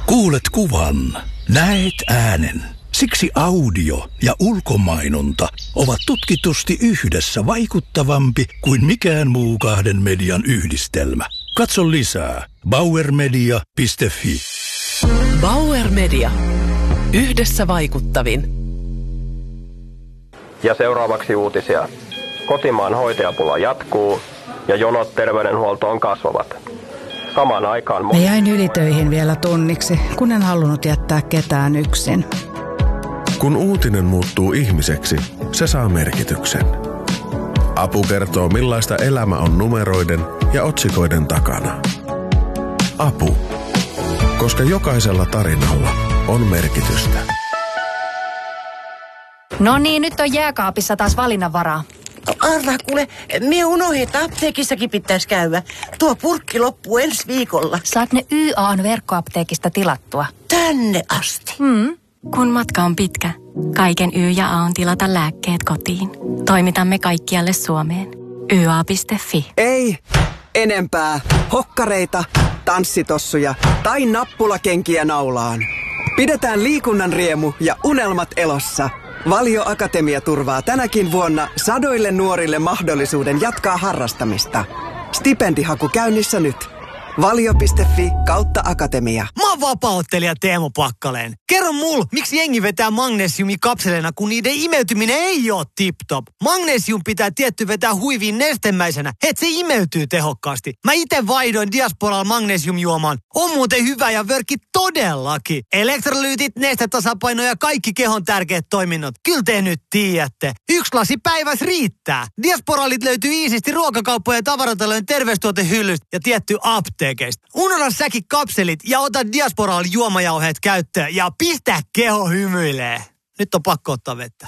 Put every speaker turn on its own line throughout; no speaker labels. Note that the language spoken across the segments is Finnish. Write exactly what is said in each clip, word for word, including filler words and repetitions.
Kuulet kuvan, näet äänen. Siksi audio ja ulkomainonta ovat tutkitusti yhdessä vaikuttavampi kuin mikään muu kahden median yhdistelmä. Katso lisää bauer media piste fi.
Bauer Media. Yhdessä vaikuttavin.
Ja seuraavaksi uutisia. Kotimaan hoitajapula jatkuu ja jonot terveydenhuoltoon kasvavat. Samaan aikaan...
Mä jäin ylitöihin vielä tunniksi, kun en halunnut jättää ketään yksin.
Kun uutinen muuttuu ihmiseksi, se saa merkityksen. Apu kertoo, millaista elämä on numeroiden ja otsikoiden takana. Apu. Koska jokaisella tarinalla on merkitystä.
No niin, nyt on jääkaapissa taas valinnanvaraa.
Arvaa kuule, me unohdin, että apteekissakin pitäisi käydä. Tuo purkki loppuu ensi viikolla.
Saat ne Y A:n verkkoapteekista tilattua.
Tänne asti.
Mm.
Kun matka on pitkä, kaiken Y ja A on tilata lääkkeet kotiin. Toimitamme kaikkialle Suomeen. y a piste fi.
Ei enempää hokkareita, tanssitossuja tai nappulakenkiä naulaan. Pidetään liikunnan riemu ja unelmat elossa. Valio Akatemia turvaa tänäkin vuonna sadoille nuorille mahdollisuuden jatkaa harrastamista. Stipendihaku käynnissä nyt. valio piste fi kautta akatemia.
Mä oon vapaa-ottelija Teemu Pakkaleen. Kerro mul, miksi jengi vetää magnesiumikapseleina, kun niiden imeytyminen ei oo tip-top. Magnesium pitää tietty vetää huiviin nestemäisenä, et se imeytyy tehokkaasti. Mä ite vaihdoin Diasporalla magnesiumjuomaan. On muuten hyvä ja vörkki todellakin. Elektrolyytit, nestetasapaino ja kaikki kehon tärkeät toiminnot. Kyllä te nyt tiedätte. Yksi lasi päivässä riittää. Diasporalit löytyy iisisti ruokakauppojen ja tavaratalojen terveystuotehyllystä ja tietty apteekeista. Unohda säkin kapselit ja ota Diasporal juomajauheet käyttöön ja pistä keho hymyilee. Nyt on pakko ottaa vettä.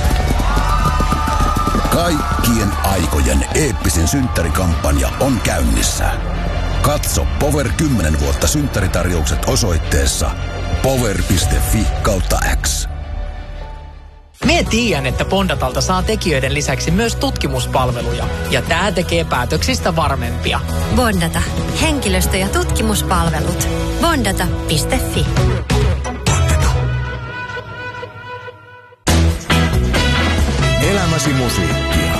Kaikkien aikojen eeppisin synttärikampanja on käynnissä. Katso Power kymmenen vuotta synttäritarjoukset osoitteessa power piste fi kautta X.
Mie tiedän, että Bondatalta saa tekijöiden lisäksi myös tutkimuspalveluja. Ja tää tekee päätöksistä varmempia.
Bondata. Henkilöstö- ja tutkimuspalvelut. Bondata piste fi.
Elämäsi musiikkia.